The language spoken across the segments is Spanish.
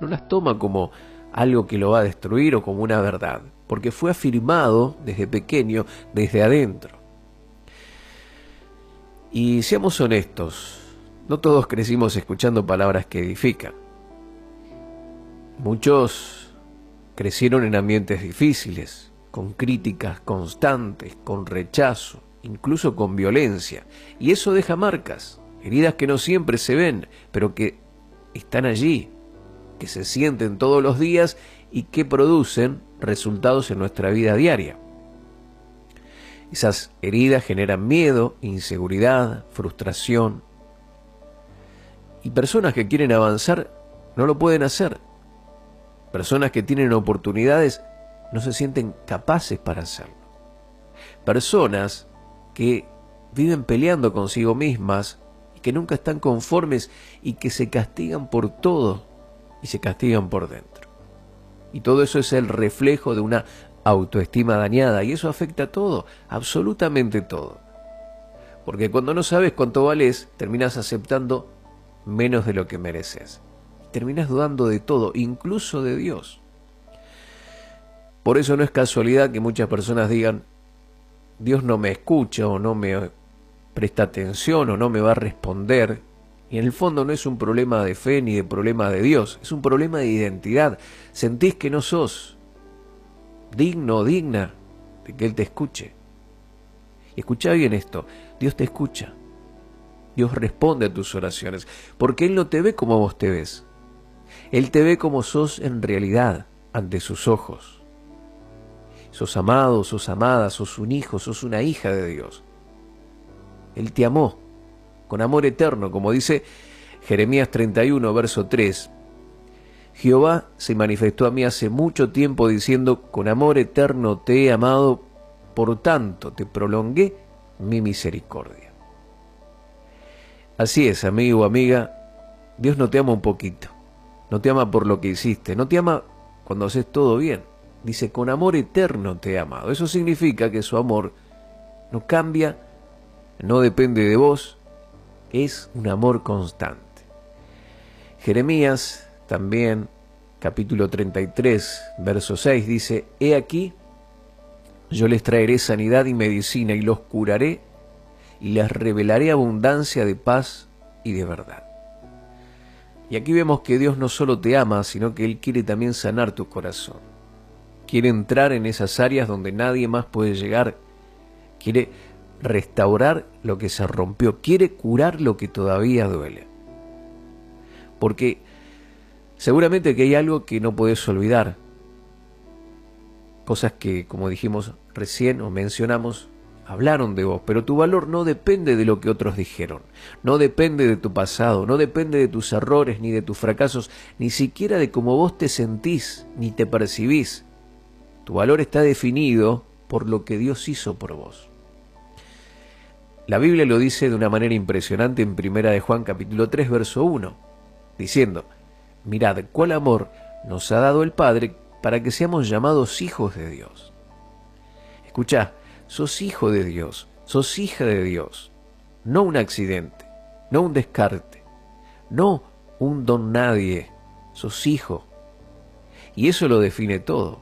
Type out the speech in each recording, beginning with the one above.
no las toma como algo que lo va a destruir o como una verdad, porque fue afirmado desde pequeño, desde adentro. Y seamos honestos, no todos crecimos escuchando palabras que edifican. Muchos crecieron en ambientes difíciles, con críticas constantes, con rechazo, incluso con violencia. Y eso deja marcas, heridas que no siempre se ven, pero que están allí, que se sienten todos los días y que producen resultados en nuestra vida diaria. Esas heridas generan miedo, inseguridad, frustración. Y personas que quieren avanzar no lo pueden hacer. Personas que tienen oportunidades no se sienten capaces para hacerlo. Personas que viven peleando consigo mismas y que nunca están conformes y que se castigan por todo y se castigan por dentro. Y todo eso es el reflejo de una autoestima dañada y eso afecta a todo, absolutamente todo. Porque cuando no sabes cuánto vales, terminas aceptando menos de lo que mereces. Terminas dudando de todo, incluso de Dios. Por eso no es casualidad que muchas personas digan, Dios no me escucha o no me presta atención o no me va a responder. Y en el fondo no es un problema de fe ni de problema de Dios, es un problema de identidad. Sentís que no sos digno o digna de que Él te escuche. Y escuchá bien esto, Dios te escucha. Dios responde a tus oraciones, porque Él no te ve como vos te ves. Él te ve como sos en realidad ante sus ojos. Sos amado, sos amada, sos un hijo, sos una hija de Dios. Él te amó con amor eterno, como dice Jeremías 31, verso 3. Jehová se manifestó a mí hace mucho tiempo diciendo, con amor eterno te he amado, por tanto te prolongué mi misericordia. Así es, amigo o amiga, Dios no te ama un poquito. No te ama por lo que hiciste, no te ama cuando haces todo bien. Dice, con amor eterno te he amado. Eso significa que su amor no cambia, no depende de vos, es un amor constante. Jeremías también, capítulo 33, verso 6, dice, he aquí, yo les traeré sanidad y medicina y los curaré y les revelaré abundancia de paz y de verdad. Y aquí vemos que Dios no solo te ama, sino que Él quiere también sanar tu corazón. Quiere entrar en esas áreas donde nadie más puede llegar. Quiere restaurar lo que se rompió. Quiere curar lo que todavía duele. Porque seguramente que hay algo que no podés olvidar. Cosas que, como dijimos recién o mencionamos, hablaron de vos, pero tu valor no depende de lo que otros dijeron, no depende de tu pasado, no depende de tus errores ni de tus fracasos, ni siquiera de cómo vos te sentís ni te percibís. Tu valor está definido por lo que Dios hizo por vos. La Biblia lo dice de una manera impresionante en 1 de Juan capítulo 3 verso 1, diciendo, mirad cuál amor nos ha dado el Padre para que seamos llamados hijos de Dios. Escuchá, sos hijo de Dios, sos hija de Dios, no un accidente, no un descarte, no un don nadie, sos hijo. Y eso lo define todo.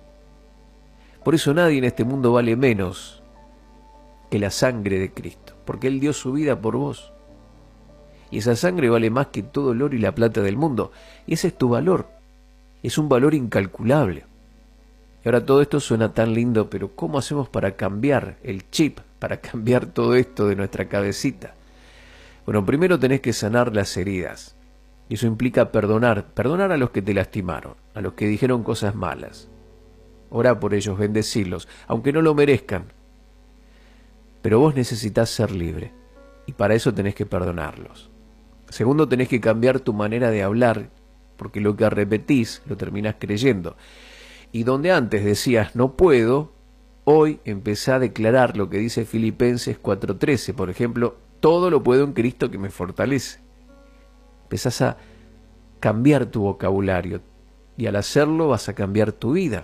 Por eso nadie en este mundo vale menos que la sangre de Cristo, porque Él dio su vida por vos. Y esa sangre vale más que todo el oro y la plata del mundo. Y ese es tu valor, es un valor incalculable. Y ahora todo esto suena tan lindo, pero ¿cómo hacemos para cambiar el chip, para cambiar todo esto de nuestra cabecita? Bueno, primero tenés que sanar las heridas. Y eso implica perdonar a los que te lastimaron, a los que dijeron cosas malas. Orá por ellos, bendecirlos, aunque no lo merezcan. Pero vos necesitas ser libre, y para eso tenés que perdonarlos. Segundo, tenés que cambiar tu manera de hablar, porque lo que repetís lo terminás creyendo. Y donde antes decías no puedo, hoy empezá a declarar lo que dice Filipenses 4:13, por ejemplo, todo lo puedo en Cristo que me fortalece. Empezás a cambiar tu vocabulario y al hacerlo vas a cambiar tu vida.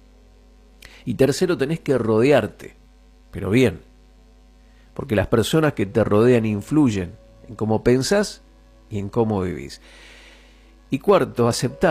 Y tercero, tenés que rodearte, pero bien, porque las personas que te rodean influyen en cómo pensás y en cómo vivís. Y cuarto, aceptar